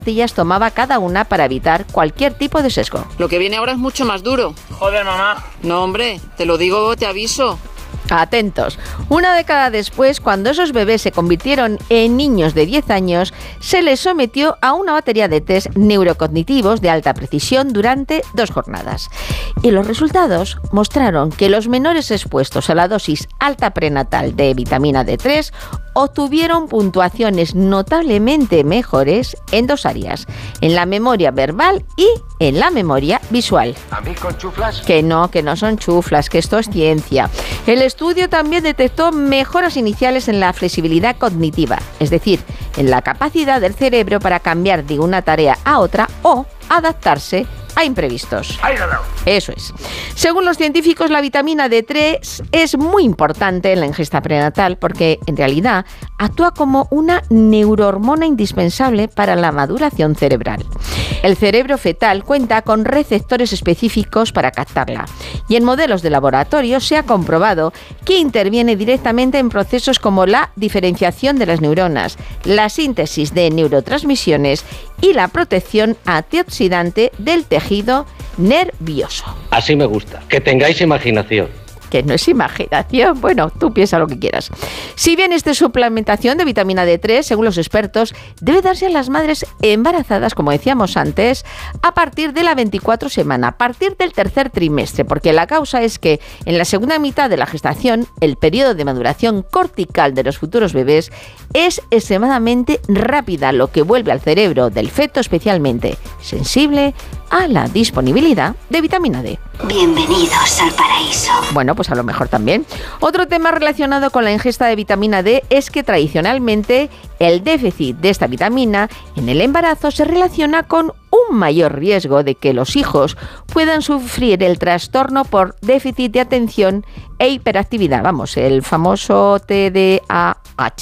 pastillas tomaba cada una para evitar cualquier tipo de sesgo. Lo que viene ahora es mucho más duro. Joder, mamá. No, hombre, te lo digo, te aviso. Atentos. Una década después, cuando esos bebés se convirtieron en niños de 10 años, se les sometió a una batería de test neurocognitivos de alta precisión durante 2 jornadas. Y los resultados mostraron que los menores expuestos a la dosis alta prenatal de vitamina D3 obtuvieron puntuaciones notablemente mejores en 2 áreas, en la memoria verbal y en la memoria visual. ¿A mí con chuflas? Que no son chuflas, que esto es ciencia. El estudio también detectó mejoras iniciales en la flexibilidad cognitiva, es decir, en la capacidad del cerebro para cambiar de una tarea a otra o adaptarse a imprevistos. Eso es. Según los científicos, la vitamina D3 es muy importante en la ingesta prenatal porque, en realidad, actúa como una neurohormona indispensable para la maduración cerebral. El cerebro fetal cuenta con receptores específicos para captarla y en modelos de laboratorio se ha comprobado que interviene directamente en procesos como la diferenciación de las neuronas, la síntesis de neurotransmisiones y la protección antioxidante del tejido nervioso. Así me gusta, que tengáis imaginación. Que no es imaginación, bueno, tú piensa lo que quieras. Si bien esta suplementación de vitamina D3, según los expertos, debe darse a las madres embarazadas, como decíamos antes, a partir de la 24 semana, a partir del tercer trimestre, porque la causa es que en la segunda mitad de la gestación, el periodo de maduración cortical de los futuros bebés es extremadamente rápida, lo que vuelve al cerebro del feto especialmente sensible a la disponibilidad de vitamina D. Bienvenidos al paraíso. Bueno, pues a lo mejor también. Otro tema relacionado con la ingesta de vitamina D es que tradicionalmente el déficit de esta vitamina en el embarazo se relaciona con un mayor riesgo de que los hijos puedan sufrir el trastorno por déficit de atención e hiperactividad. Vamos, el famoso TDAH.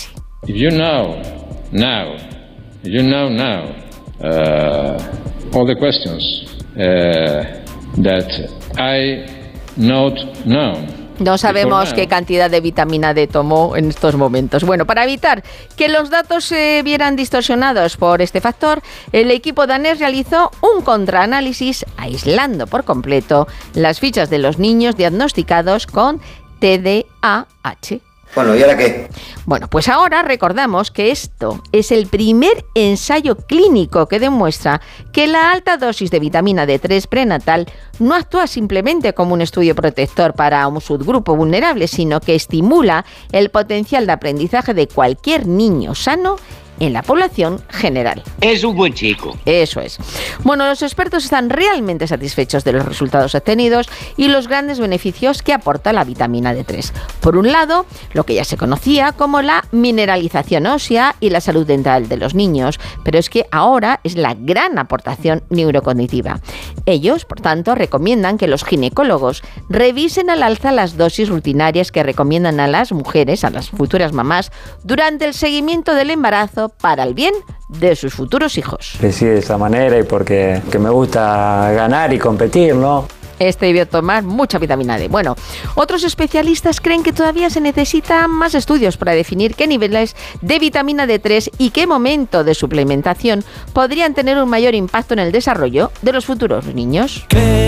If you know now, all the questions that I note now. No sabemos qué cantidad de vitamina D tomó en estos momentos. Bueno, para evitar que los datos se vieran distorsionados por este factor, el equipo danés realizó un contraanálisis aislando por completo las fichas de los niños diagnosticados con TDAH. Bueno, ¿y ahora qué? Bueno, pues ahora recordamos que esto es el primer ensayo clínico que demuestra que la alta dosis de vitamina D3 prenatal no actúa simplemente como un estudio protector para un subgrupo vulnerable, sino que estimula el potencial de aprendizaje de cualquier niño sano en la población general. Es un buen chico. Eso es. Bueno, los expertos están realmente satisfechos de los resultados obtenidos y los grandes beneficios que aporta la vitamina D3. Por un lado, lo que ya se conocía como la mineralización ósea y la salud dental de los niños, pero es que ahora es la gran aportación neurocognitiva. Ellos, por tanto, recomiendan que los ginecólogos revisen al alza las dosis rutinarias que recomiendan a las mujeres, a las futuras mamás, durante el seguimiento del embarazo para el bien de sus futuros hijos. Decidí de esa manera y porque me gusta ganar y competir, ¿no? Debió tomar mucha vitamina D. Bueno, otros especialistas creen que todavía se necesitan más estudios para definir qué niveles de vitamina D3 y qué momento de suplementación podrían tener un mayor impacto en el desarrollo de los futuros niños.